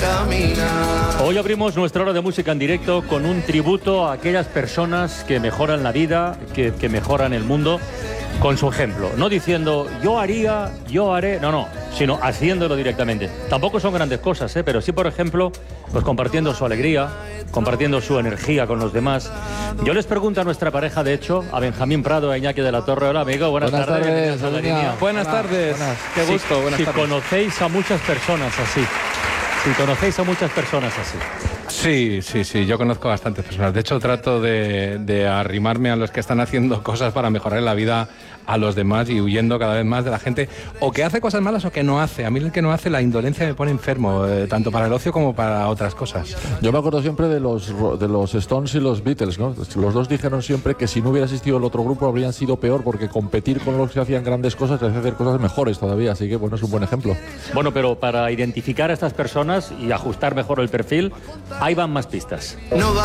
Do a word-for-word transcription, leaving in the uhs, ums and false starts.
caminar. Hoy abrimos nuestra hora de música en directo con un tributo a aquellas personas que mejoran la vida, que, que mejoran el mundo, con su ejemplo. No diciendo, yo haría, yo haré, no, no, sino haciéndolo directamente. Tampoco son grandes cosas, ¿eh? Pero sí, por ejemplo, pues compartiendo su alegría, compartiendo su energía con los demás. Yo les pregunto a nuestra pareja, de hecho, a Benjamín Prado, a Iñaki de la Torre. Hola, amigo, buenas, buenas tardes. tardes. Buenas, buenas tardes. Buenas. Qué gusto, si, buenas si tardes. conocéis a muchas personas así, si conocéis a muchas personas así. Sí, sí, sí, yo conozco a bastantes personas. De hecho, trato de, de arrimarme a los que están haciendo cosas para mejorar la vida a los demás y huyendo cada vez más de la gente o que hace cosas malas o que no hace. A mí el que no hace, la indolencia me pone enfermo, eh, tanto para el ocio como para otras cosas. Yo me acuerdo siempre de los, de los Stones y los Beatles, ¿no? Los dos dijeron siempre que si no hubiera existido el otro grupo habrían sido peor, porque competir con los que hacían grandes cosas les hace hacer cosas mejores todavía, así que bueno, es un buen ejemplo. Bueno, pero para identificar a estas personas y ajustar mejor el perfil, ahí van más pistas. No va